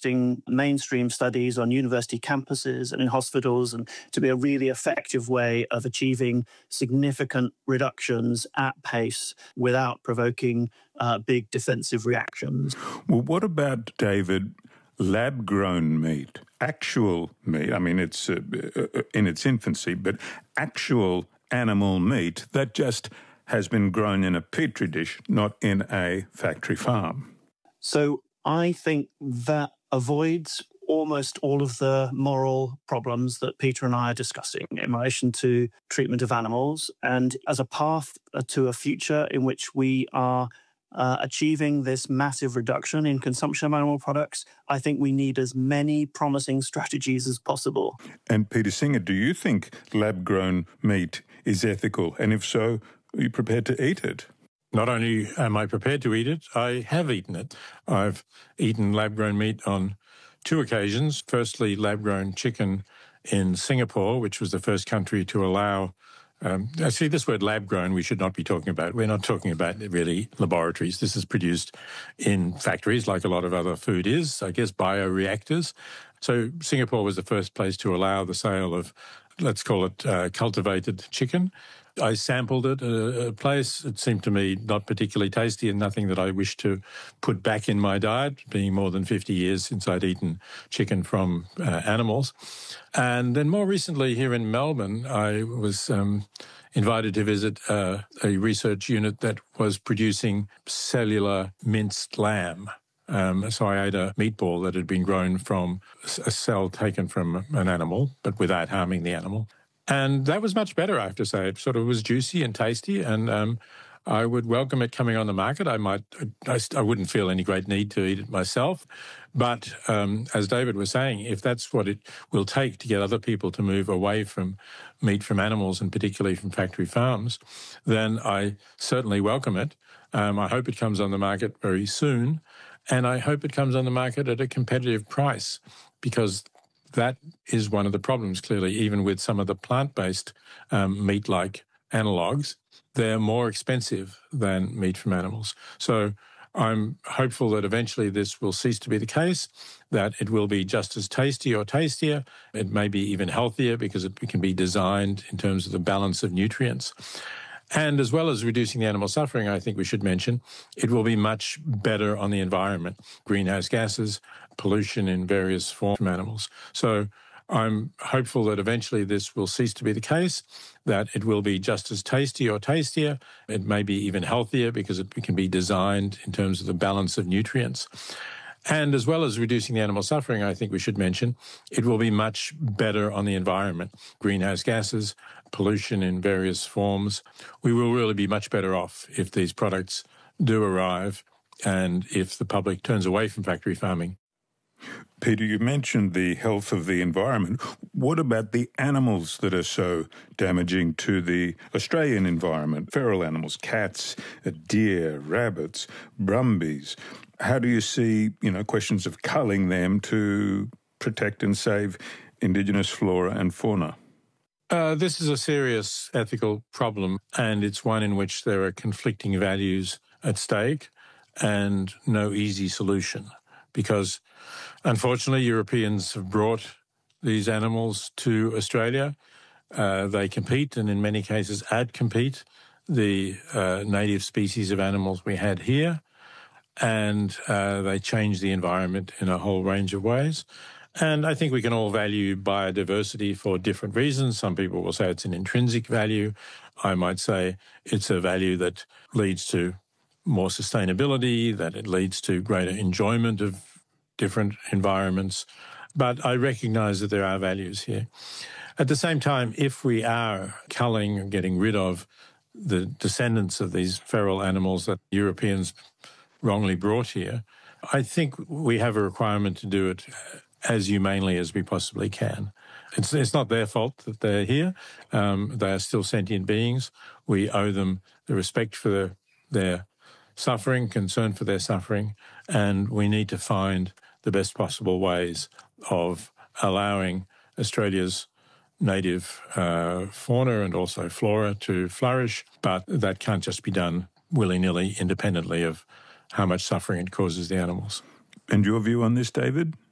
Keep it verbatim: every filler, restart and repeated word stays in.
conducting mainstream studies on university campuses and in hospitals, and to be a really effective way of achieving significant reductions at pace without provoking uh, big defensive reactions. Well, what about, David, lab-grown meat, actual meat? I mean, it's uh, in its infancy, but actual animal meat that just has been grown in a petri dish, not in a factory farm. So I think that avoids almost all of the moral problems that Peter and I are discussing in relation to treatment of animals, and as a path to a future in which we are uh, achieving this massive reduction in consumption of animal products, I think we need as many promising strategies as possible. And Peter Singer, do you think lab-grown meat is ethical? And if so, are you prepared to eat it? Not only am I prepared to eat it, I have eaten it. I've eaten lab-grown meat on two occasions. Firstly, lab-grown chicken in Singapore, which was the first country to allow... Um, actually, this word lab-grown we should not be talking about. We're not talking about really laboratories. This is produced in factories like a lot of other food is, I guess, bioreactors. So Singapore was the first place to allow the sale of, let's call it, uh, cultivated chicken. I sampled it at a place. It seemed to me not particularly tasty and nothing that I wish to put back in my diet, being more than fifty years since I'd eaten chicken from uh, animals. And then more recently here in Melbourne, I was um, invited to visit uh, a research unit that was producing cellular minced lamb. Um, so I ate a meatball that had been grown from a cell taken from an animal, but without harming the animal. And that was much better, I have to say. It sort of was juicy and tasty, and um, I would welcome it coming on the market. I might, I, I wouldn't feel any great need to eat it myself. But um, as David was saying, if that's what it will take to get other people to move away from meat from animals, and particularly from factory farms, then I certainly welcome it. Um, I hope it comes on the market very soon, and I hope it comes on the market at a competitive price, because that is one of the problems, clearly, even with some of the plant-based um, meat-like analogues. They're more expensive than meat from animals. So I'm hopeful that eventually this will cease to be the case, that it will be just as tasty or tastier. It may be even healthier because it can be designed in terms of the balance of nutrients. And as well as reducing the animal suffering, I think we should mention, it will be much better on the environment. Greenhouse gases, pollution in various forms from animals. So I'm hopeful that eventually this will cease to be the case, that it will be just as tasty or tastier. It may be even healthier because it can be designed in terms of the balance of nutrients. And as well as reducing the animal suffering, I think we should mention, it will be much better on the environment. Greenhouse gases, pollution in various forms. We will really be much better off if these products do arrive and if the public turns away from factory farming. Peter, you mentioned the health of the environment. What about the animals that are so damaging to the Australian environment? Feral animals, cats, deer, rabbits, brumbies. How do you see, you know, questions of culling them to protect and save indigenous flora and fauna? Uh, this is a serious ethical problem, and it's one in which there are conflicting values at stake and no easy solution, because unfortunately Europeans have brought these animals to Australia. Uh, they compete, and in many cases out-compete the uh, native species of animals we had here, and uh, they change the environment in a whole range of ways. And I think we can all value biodiversity for different reasons. Some people will say it's an intrinsic value. I might say it's a value that leads to more sustainability, that it leads to greater enjoyment of different environments. But I recognise that there are values here. At the same time, if we are culling and getting rid of the descendants of these feral animals that Europeans wrongly brought here, I think we have a requirement to do it as humanely as we possibly can. It's, it's not their fault that they're here. Um, they are still sentient beings. We owe them the respect for their, their suffering, concern for their suffering, and we need to find the best possible ways of allowing Australia's native uh, fauna and also flora to flourish, but that can't just be done willy-nilly, independently of how much suffering it causes the animals. And your view on this, David?